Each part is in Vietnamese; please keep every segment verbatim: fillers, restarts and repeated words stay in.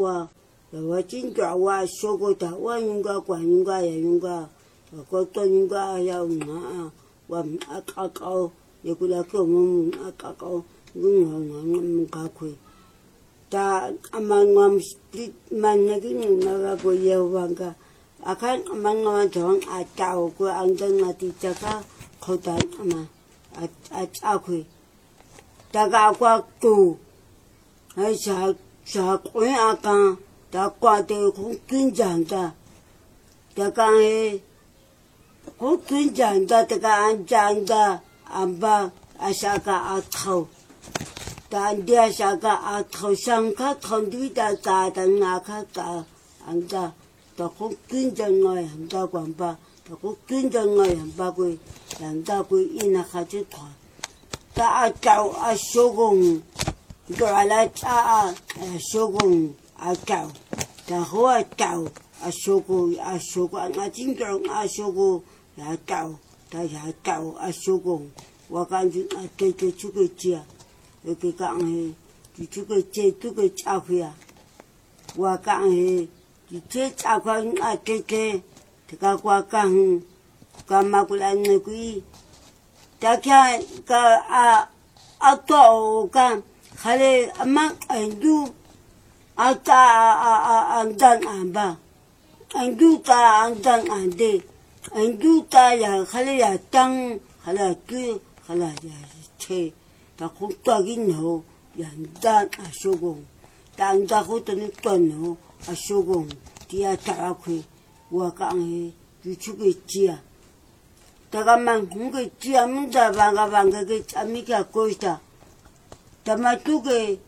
wa wa chin to wa so ko ta wa yung ga kwa yung ga ya yung ga ko to yung ga ya ma wa a ka ka ye ku la ko mo a ka ka ngung ha ngam ka khu ta amang ngam split man na gi na ga ko ye wa ga akan amang ngam jong a ta ko ang dang na ti cha ka ko ta ama a a a khu ta ga kwa tu ai sa sa ko a ka ta qua từ cũng kinh giảng ta ta càng he cũng kinh giảng ta ta càng ăn giảng ta ăn ba ăn sa cả ăn thầu ta ăn dia sa cả ăn thầu sang khác không đi ta cả ta ngã khác cả ăn ta ta cũng kinh giảng ngồi ăn ta quảng ba ta cũng kinh giảng ngồi ăn ba quỳ ăn ta quỳ ina khác chứ thôi ta ăn cháo ăn số gồng rồi lại cha ăn số gồng a chào ta hoa chào a soko a soko a chính trường a soko ya chào ta ya chào a soko wa kan ju a ke ke chu ke chia e ke kang he ju chu ke che tu ke cha khia wa kang he ju che cha kha a ke ke ta ka kwa kang ka ma ku la ne ku ta kya ka a a to ka khale ama andu ata andan amba andu ta andan ande andu ta ya khale ya tang khala ki khala ya che ta khu ta gi no ya dan asogong tang da khu to ni to no asogong ti ya ta khu wa ka nge ju chu ge chia ta ga man hu ge chia mun da ba ga ba ge ge ami ka ko sta ta ma tu ge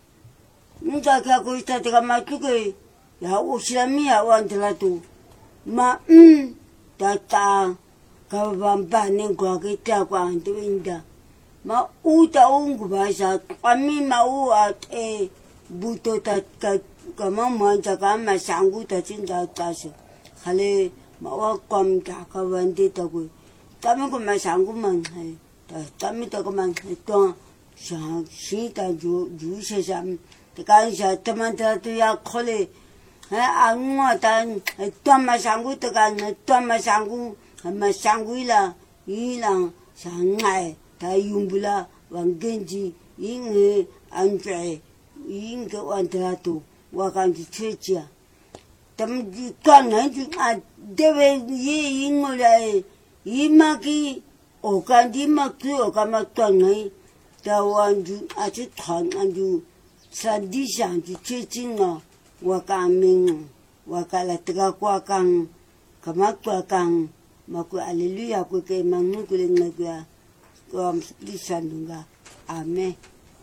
Nda ka ko sta te ka matuke ya usilamia wandela tu ma mm ta ta ka bamba ne ko ke ta kwa ndu inda ma u ta ungu ba sa ami ma u a e buto ta ka ka ma ma ta ka ma sangu ta chin da ta so khale ma wa kom ta ka wande ta ko ta me ko ma sangu man hai ta ta me ta ko man to sa si ta ju ju se sam cái giờ tụi mình tụi ya khole ăn ngon ta tụi mà sang gu tụi cái tụi mà sang gu mà sang gu là ý là sang ngày ta dùng bula bằng genji ý ăn trái ý cái ăn ta tu và cái gì chơi chia tụi đi con này chúng à để về ý ý ngồi lại ý mà cái ở cái gì mà cái ở cái mà tuần này ta ăn chú à chú thằng ăn chú sa di sang ju che chin no wa ka ming wa ka la tra kwa kang ka ma kwa kang ma ku hallelujah ku ke ma nu ku le na kwa ko di san nga amen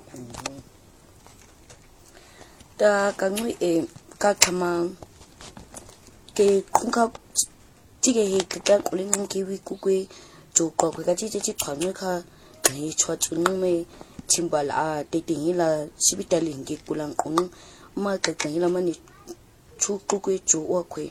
ta ka ngui e ka kama ke khung ka chi ge he ka ku le ng ki wi ku kwe jo ko ka chi chi chi thon ngai kha kai chwa chu nu me chimbal a te ting la sibita lingi kulang kung ma ka ting la mani chu ku ku chu wa kwe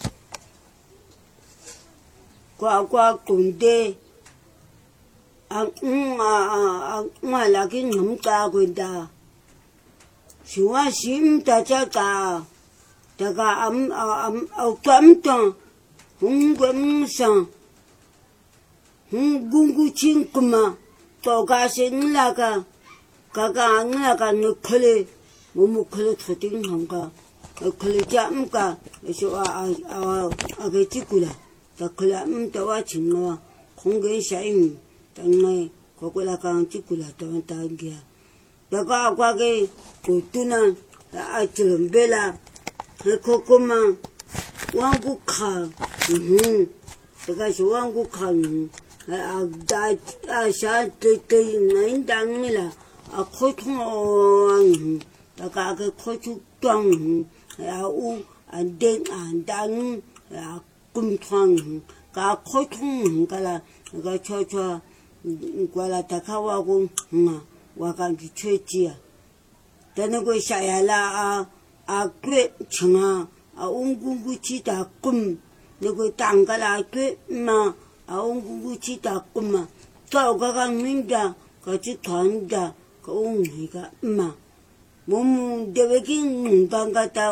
kwa kwa kunde ang a a ma la ki ngam ta ko da shuwa sim ta cha ka ta ka am am au kam ta hung gum sang hung gungu chin kuma to ka sin la ka ka ka nga ka no khole mo mo khole thoting hang ka khole cha am ka so a a a ge chi kula ta khole am ta wa chin no khong ge sha in ta ngai ko ko la ka chi kula ta ta gya ta ka kwa ge ko tu na a chum bela ko ko ma wa ku kha hu ta ka so wa ku kha à đã à sao từ từ ngày đăng là à khối thong tất cả cái khối chút trăng à u à đen à đăng à cung thong cả khối thong cái là cái cho cho gọi là tất cả vào cùng mà vào cái chuyện gì à thế nên cái sai là à à quyết chăng à à ung cung cái chi đã cung nếu cái tăng cái là quyết mà ông cũng chỉ ta cũng mà tao cái cái mình đã cái chỉ thằng đã cái ông này cái mà muốn để cái cái người ta cái ta